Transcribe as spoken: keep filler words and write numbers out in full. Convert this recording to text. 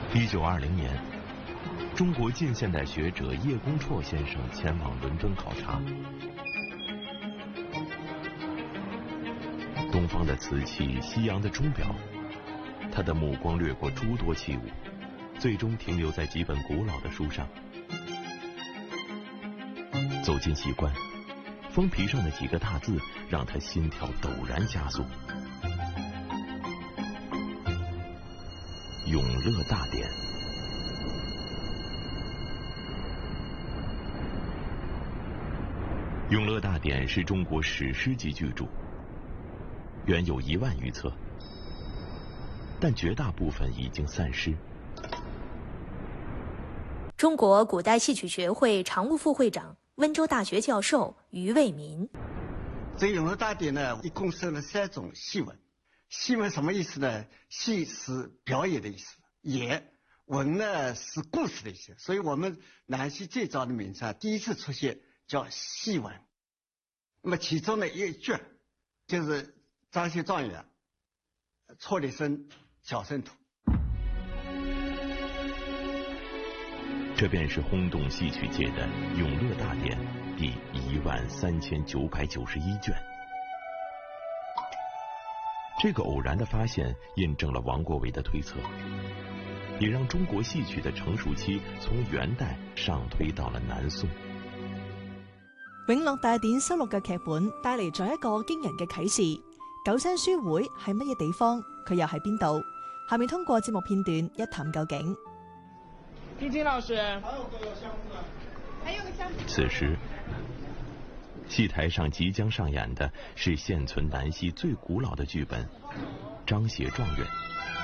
一九二零年，中国近现代学者叶公绰先生前往伦敦考察。东方的瓷器，西洋的钟表，他的目光掠过诸多器物，最终停留在几本古老的书上。走进细观，封皮上的几个大字让他心跳陡然加速。永乐大典。永乐大典是中国史诗级巨著，原有一万余册，但绝大部分已经散失。 中国古代戏曲学会常务副会长、温州大学教授于卫民。 这《永乐大典》呢，一共设了三种戏文。戏文什么意思呢？戏是表演的意思，演文呢是故事的意思。所以我们南戏最早的名称第一次出现叫戏文。那么其中的一句就是张协状元错了身小生土。 这便是轰动戏曲界的《永乐大典》第一万三千九百九十一卷。这个偶然的发现印证了王国维的推测，也让中国戏曲的成熟期从元代上推到了南宋。 《永樂大典》收錄嘅劇本帶嚟咗一個驚人嘅啟示：九山書會係乜嘢地方？佢又喺邊度？下面通過節目片段一探究竟。 金金老師， 此時，戏台上即将上演的是现存南戏最古老的剧本《张协状元》。